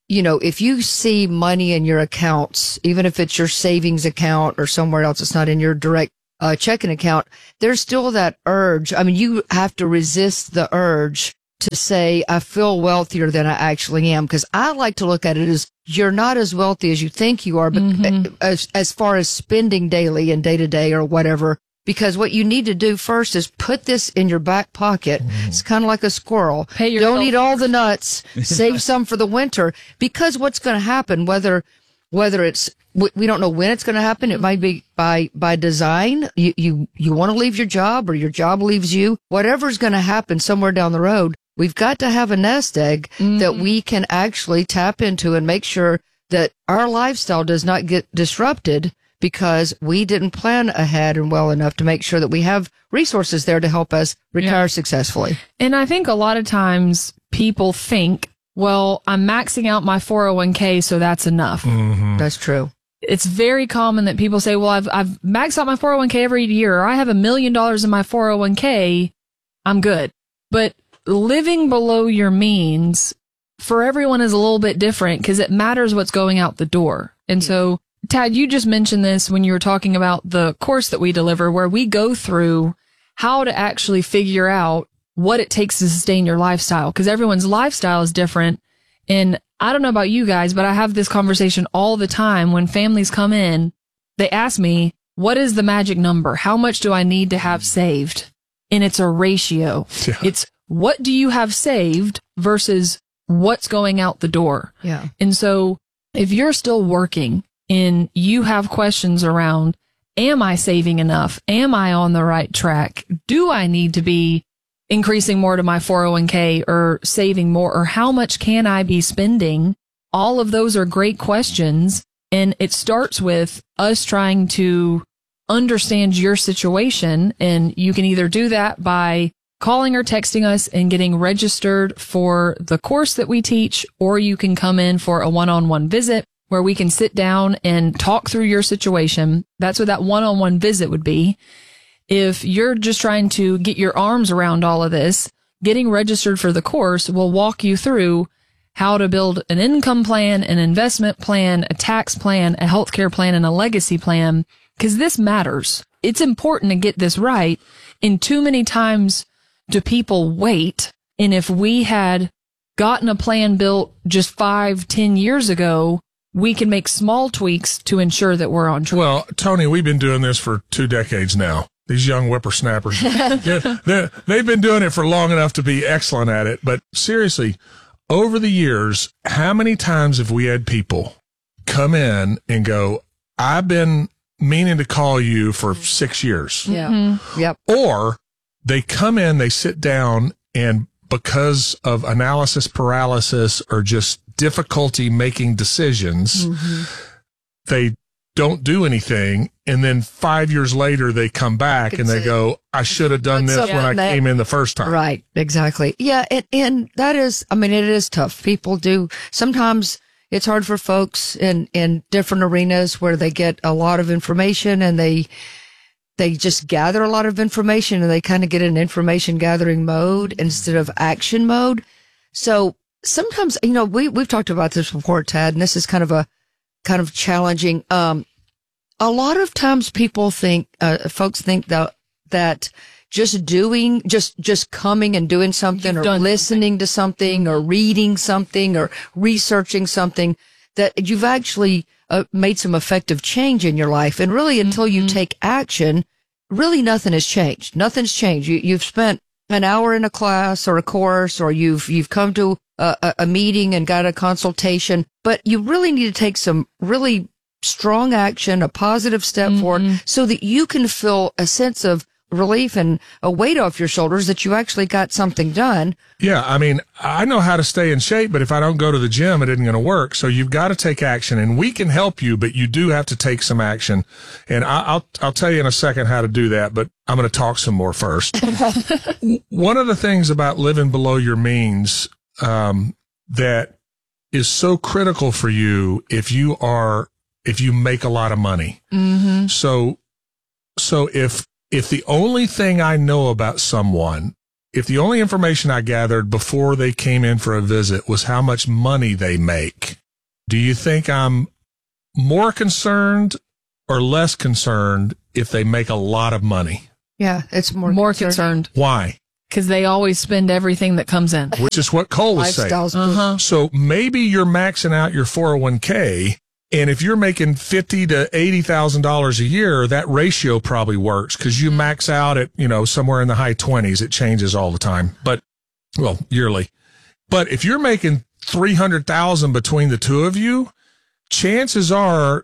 you know, if you see money in your accounts, even if it's your savings account or somewhere else, it's not in your direct uh, checking account, there's still that urge. I mean, you have to resist the urge to say, I feel wealthier than I actually am. Because I like to look at it as you're not as wealthy as you think you are, but mm-hmm. as, as far as spending daily and day to day or whatever. Because what you need to do first is put this in your back pocket. Mm. It's kind of like a squirrel. Pay Don't eat all the nuts. Save some for the winter. Because what's going to happen, whether whether it's we don't know when it's going to happen. It might be by by design. You you you want to leave your job, or your job leaves you. Whatever's going to happen somewhere down the road, we've got to have a nest egg mm. that we can actually tap into and make sure that our lifestyle does not get disrupted, because we didn't plan ahead and well enough to make sure that we have resources there to help us retire yeah. successfully. And I think a lot of times people think, well, I'm maxing out my four oh one k, so that's enough. Mm-hmm. That's true. It's very common that people say, well, I've, I've maxed out my four oh one k every year, or I have a million dollars in my four oh one k, I'm good. But living below your means for everyone is a little bit different, because it matters what's going out the door. And so, Tad, you just mentioned this when you were talking about the course that we deliver, where we go through how to actually figure out what it takes to sustain your lifestyle, because everyone's lifestyle is different. And I don't know about you guys, but I have this conversation all the time when families come in. They ask me, what is the magic number? How much do I need to have saved? And it's a ratio. Yeah. It's what do you have saved versus what's going out the door. Yeah. And so if you're still working and you have questions around, am I saving enough? Am I on the right track? Do I need to be increasing more to my four oh one k or saving more? Or how much can I be spending? All of those are great questions. And it starts with us trying to understand your situation. And you can either do that by calling or texting us and getting registered for the course that we teach, or you can come in for a one-on-one visit where we can sit down and talk through your situation. That's what that one-on-one visit would be. If you're just trying to get your arms around all of this, getting registered for the course will walk you through how to build an income plan, an investment plan, a tax plan, a healthcare plan, and a legacy plan, because this matters. It's important to get this right. And too many times do people wait. And if we had gotten a plan built just five, ten years ago, we can make small tweaks to ensure that we're on track. Well, Tony, we've been doing this for two decades now. These young whippersnappers, they're, they're, they've been doing it for long enough to be excellent at it. But seriously, over the years, how many times have we had people come in and go, I've been meaning to call you for six years. Yeah. Mm-hmm. Yep. Or they come in, they sit down, and because of analysis paralysis or just difficulty making decisions, mm-hmm. they don't do anything. And then five years later, they come back and they go, I should have done this when I that, came in the first time. Right. Exactly. Yeah. And, and that is, I mean, it is tough. People do, sometimes it's hard for folks in, in different arenas where they get a lot of information and they, they just gather a lot of information and they kind of get in information gathering mode instead of action mode. So sometimes, you know, we, we've talked about this before, Tad, and this is kind of a, kind of challenging. Um, a lot of times people think, uh, folks think that, that just doing, just, just coming and doing something You've or listening something. to something or reading something or researching something, that you've actually uh, made some effective change in your life. And really, until mm-hmm. you take action, really nothing has changed. Nothing's changed. You, you've spent an hour in a class or a course, or you've, you've come to a, a meeting and got a consultation, but you really need to take some really strong action, a positive step mm-hmm. forward, so that you can feel a sense of relief and a weight off your shoulders that you actually got something done. Yeah. I mean, I know how to stay in shape, but if I don't go to the gym, it isn't going to work. So you've got to take action, and we can help you, but you do have to take some action. And I, I'll, I'll tell you in a second how to do that, but I'm going to talk some more first. One of the things about living below your means, um, that is so critical for you if you are, if you make a lot of money. Mm-hmm. So, so if, if the only thing I know about someone, if the only information I gathered before they came in for a visit was how much money they make, Do you think I'm more concerned or less concerned if they make a lot of money? Yeah, it's more More concerned. concerned. Why? Because they always spend everything that comes in. Which is what Cole was saying. Lifestyles. Uh-huh. So maybe you're maxing out your four oh one k, and if you're making fifty to eighty thousand dollars a year, that ratio probably works because you max out at, you know, somewhere in the high twenties. It changes all the time, but well, yearly. But if you're making three hundred thousand between the two of you, chances are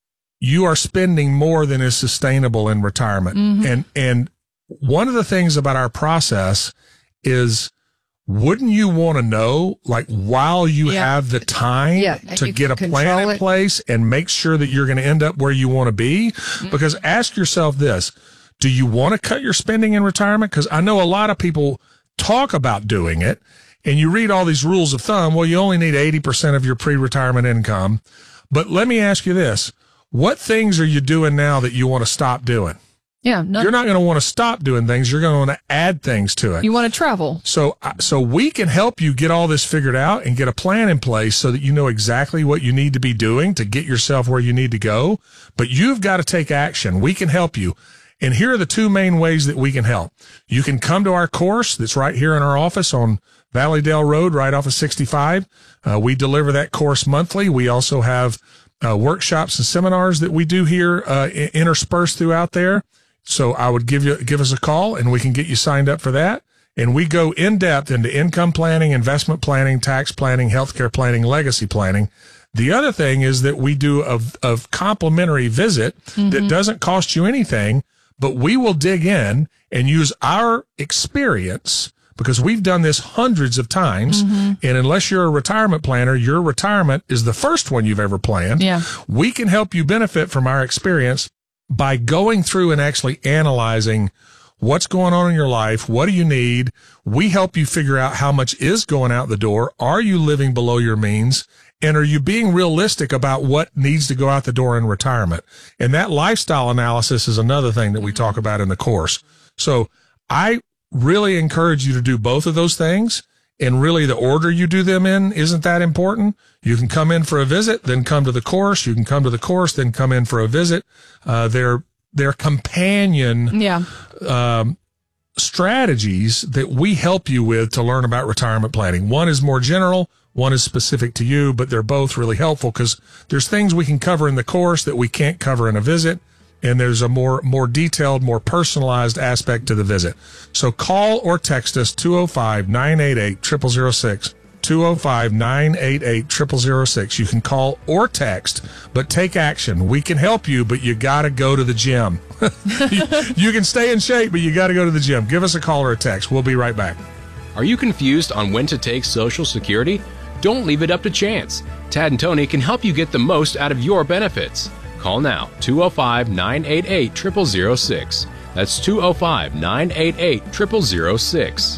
you are spending more than is sustainable in retirement. Mm-hmm. And and one of the things about our process is, wouldn't you want to know, like, while you Yeah. have the time Yeah, to you get a can plan control in it. place and make sure that you're going to end up where you want to be? Mm-hmm. Because ask yourself this, do you want to cut your spending in retirement? Because I know a lot of people talk about doing it, and you read all these rules of thumb. Well, you only need eighty percent of your pre-retirement income. But let me ask you this. What things are you doing now that you want to stop doing? Yeah. No, You're not going to want to stop doing things. You're going to want to add things to it. you want to travel. So, uh, so we can help you get all this figured out and get a plan in place so that you know exactly what you need to be doing to get yourself where you need to go. But you've got to take action. We can help you. And here are the two main ways that we can help. You can come to our course that's right here in our office on Valleydale Road, right off of sixty-five. Uh, we deliver that course monthly. We also have uh, workshops and seminars that we do here uh, interspersed throughout there. So I would give you, give us a call and we can get you signed up for that. And we go in depth into income planning, investment planning, tax planning, healthcare planning, legacy planning. The other thing is that we do a, a complimentary visit Mm-hmm. that doesn't cost you anything, but we will dig in and use our experience, because we've done this hundreds of times. Mm-hmm. And unless you're a retirement planner, your retirement is the first one you've ever planned. Yeah. We can help you benefit from our experience by going through and actually analyzing what's going on in your life. What do you need? We help you figure out how much is going out the door. Are you living below your means? And are you being realistic about what needs to go out the door in retirement? And that lifestyle analysis is another thing that we talk about in the course. So I really encourage you to do both of those things. And really the order you do them in isn't that important. You can come in for a visit, then come to the course. You can come to the course, then come in for a visit. Uh, they're, they're companion, Yeah. um, strategies that we help you with to learn about retirement planning. One is more general, one is specific to you, but they're both really helpful because there's things we can cover in the course that we can't cover in a visit. And there's a more, more detailed, more personalized aspect to the visit. So call or text us two oh five, nine eight eight, zero zero zero six, two oh five, nine eight eight, zero zero zero six. You can call or text, but take action. We can help you, but you got to go to the gym. you, you can stay in shape, but you got to go to the gym. Give us a call or a text. We'll be right back. Are you confused on when to take Social Security? Don't leave it up to chance. Tad and Tony can help you get the most out of your benefits. Call now, two oh five, nine eight eight, zero zero zero six. That's two oh five, nine eight eight, zero zero zero six.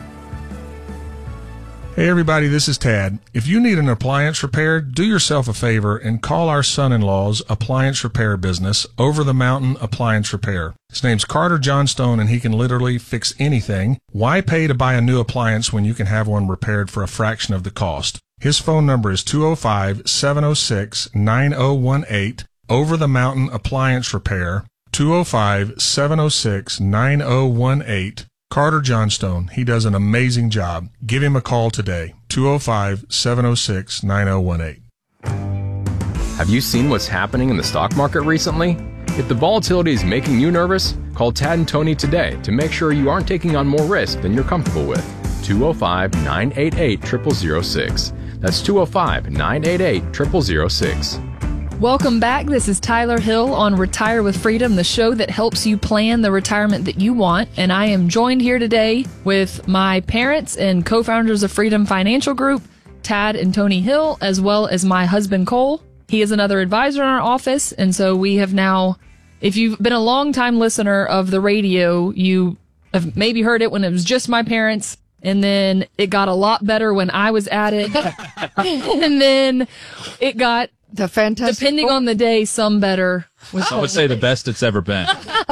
Hey everybody, this is Tad. If you need an appliance repaired, do yourself a favor and call our son-in-law's appliance repair business, Over the Mountain Appliance Repair. His name's Carter Johnstone and he can literally fix anything. Why pay to buy a new appliance when you can have one repaired for a fraction of the cost? His phone number is two oh five, seven oh six, nine oh one eight. Over the Mountain Appliance Repair, two oh five, seven oh six, nine oh one eight. Carter Johnstone. He does an amazing job. Give him a call today, two oh five, seven oh six, nine oh one eight. Have you seen what's happening in the stock market recently? If the volatility is making you nervous, call Tad and Tony today to make sure you aren't taking on more risk than you're comfortable with. two oh five, nine eight eight, zero zero zero six. That's two oh five, nine eight eight, zero zero zero six. Welcome back. This is Tyler Hill on Retire with Freedom, the show that helps you plan the retirement that you want. And I am joined here today with my parents and co-founders of Freedom Financial Group, Tad and Tony Hill, as well as my husband, Cole. He is another advisor in our office. And so we have now, if you've been a long time listener of the radio, you have maybe heard it when it was just my parents. And then it got a lot better when I was at it. And then it got The fantastic. Depending on the day, some better. I would say the best it's ever been.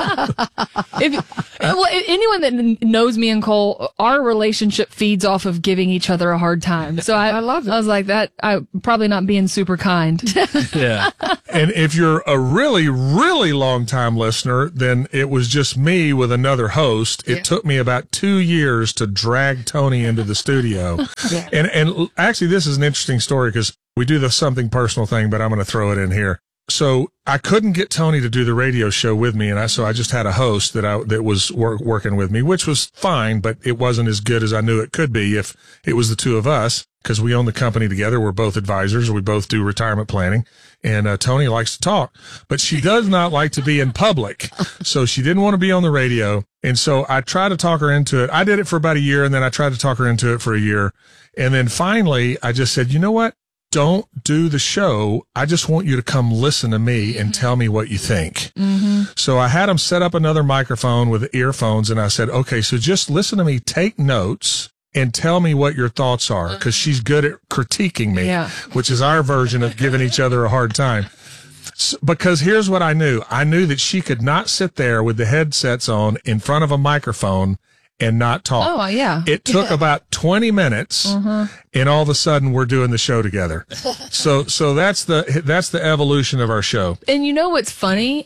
if, well, anyone that kn- knows me and Cole, our relationship feeds off of giving each other a hard time. So I, I love it. I was like that. I probably not being super kind. Yeah. And if you're a really, really long time listener, then it was just me with another host. It yeah. took me about two years to drag Tony into the studio. Yeah. And, and actually, this is an interesting story because we do the something personal thing, but I'm going to throw it in here. So I couldn't get Tony to do the radio show with me, and I so I just had a host that I that was work, working with me, which was fine, but it wasn't as good as I knew it could be if it was the two of us, because we own the company together. We're both advisors. We both do retirement planning, and uh, Tony likes to talk, but she does not like to be in public, so she didn't want to be on the radio, and so I tried to talk her into it. I did it for about a year, and then I tried to talk her into it for a year, and then finally I just said, you know what? Don't do the show. I just want you to come listen to me and tell me what you think. Mm-hmm. So I had him set up another microphone with earphones, and I said, okay, so just listen to me, take notes, and tell me what your thoughts are, because she's good at critiquing me, yeah. which is our version of giving each other a hard time. So, because here's what I knew. I knew that she could not sit there with the headsets on in front of a microphone and not talk. Oh, yeah. It took yeah. about twenty minutes, uh-huh. and all of a sudden we're doing the show together. so so that's the that's the evolution of our show. And you know what's funny?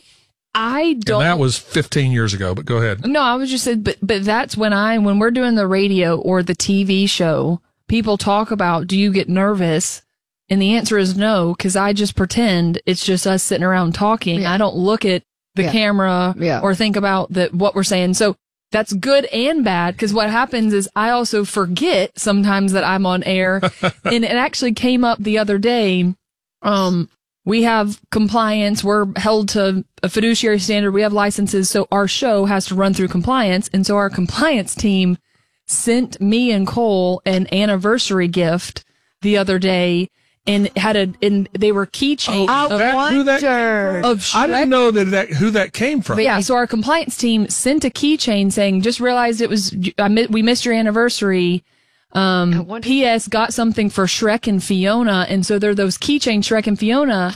I don't. And that was fifteen years ago, but go ahead. No, I was just saying, but, but that's when I, when we're doing the radio or the T V show, people talk about, do you get nervous? And the answer is no, because I just pretend it's just us sitting around talking. Yeah. I don't look at the yeah. camera yeah. or think about the, what we're saying. So that's good and bad, because what happens is I also forget sometimes that I'm on air. And it actually came up the other day. Um, we have compliance. We're held to a fiduciary standard. We have licenses. So our show has to run through compliance. And so our compliance team sent me and Cole an anniversary gift the other day. And had a, and they were keychains. Oh, of, that, who that, of Shrek. I didn't know that, that who that came from. But yeah, so our compliance team sent a keychain saying, "Just realized it was I we missed your anniversary. Um, P S Got something for Shrek and Fiona." And so they're those keychain Shrek and Fiona.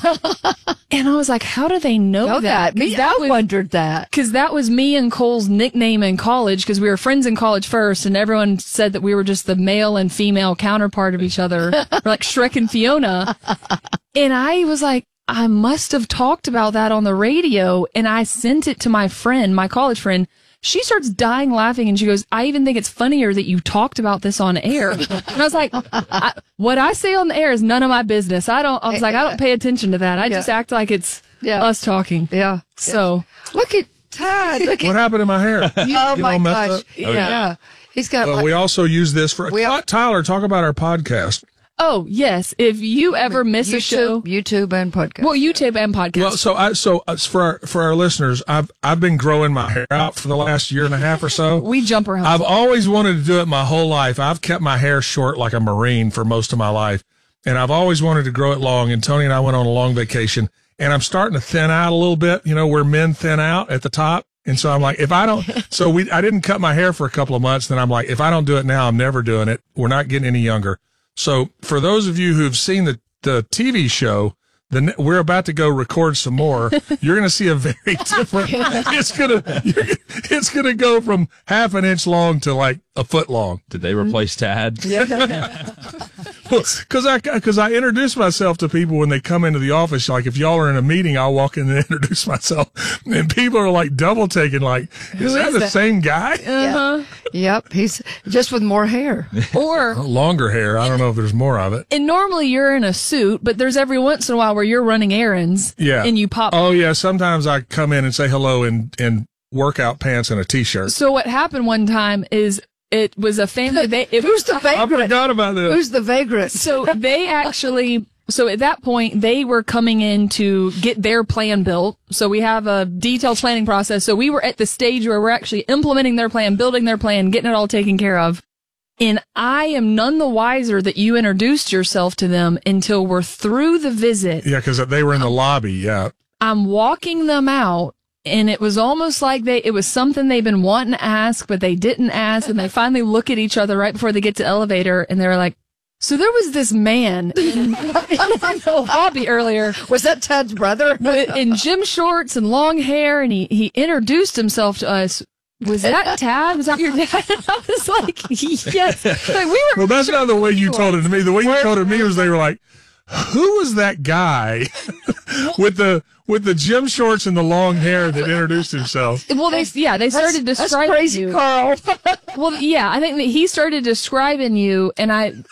And I was like, "How do they know, know that?" Me, that I was, wondered that because that was me and Cole's nickname in college, because we were friends in college first, and everyone said that we were just the male and female counterpart of each other. We're like Shrek and Fiona. And I was like, I must have talked about that on the radio, and I sent it to my friend, my college friend. She starts dying laughing, and she goes, "I even think it's funnier that you talked about this on air." And I was like, I, what I say on the air is none of my business. I don't, I was like, I don't pay attention to that. I yeah. just act like it's yeah. us talking. Yeah. So look at Todd. Look what at, happened to my hair? You, oh my gosh. Yeah. Okay. yeah. He's got, uh, like, we also use this for, we all, Tyler, talk about our podcast. Oh, yes. If you ever miss YouTube, a show, YouTube and podcast. Well, YouTube and podcast. Well, so I, so uh, for our, for our listeners, I've, I've been growing my hair out for the last year and a half or so. We jump around. I've always wanted to do it my whole life. I've kept my hair short like a Marine for most of my life. And I've always wanted to grow it long. And Tony and I went on a long vacation, and I'm starting to thin out a little bit, you know, where men thin out at the top. And so I'm like, if I don't, so we, I didn't cut my hair for a couple of months. Then I'm like, if I don't do it now, I'm never doing it. We're not getting any younger. So for those of you who've seen the, the T V show, the, we're about to go record some more. You're going to see a very different, it's going to, it's going to go from half an inch long to like a foot long. Did they replace Tad? Yeah. Because I, because I introduce myself to people when they come into the office. Like, if y'all are in a meeting, I'll walk in and introduce myself, and people are like double taking. Like, is that is the that? same guy? Uh-huh. Yep, he's just with more hair or longer hair. I don't know if there's more of it. And normally you're in a suit, but there's every once in a while where you're running errands. Yeah, and you pop. Oh yeah, sometimes I come in and say hello in in workout pants and a t-shirt. So what happened one time is, it was a family. They, it, Who's the vagrant? I forgot about this. Who's the vagrant? So they actually, so at that point, they were coming in to get their plan built. So we have a detailed planning process. So we were at the stage where we're actually implementing their plan, building their plan, getting it all taken care of. And I am none the wiser that you introduced yourself to them until we're through the visit. Yeah, because they were in the lobby. Yeah. I'm walking them out. And it was almost like they, it was something they've been wanting to ask, but they didn't ask. And they finally look at each other right before they get to the elevator, and they were like, So there was this man in, in the lobby earlier. Was that Tad's brother? In gym shorts and long hair, and he, he introduced himself to us. Was that Tad? Was that your dad? I was like, yes. Like, we were. Well, that's not the way you told it to me. The way you told it to me was they were like, who was that guy with the with the gym shorts and the long hair that introduced himself? Well, they yeah they started that's, describing that's crazy, you. Carl. Well, yeah, I think that he started describing you, and I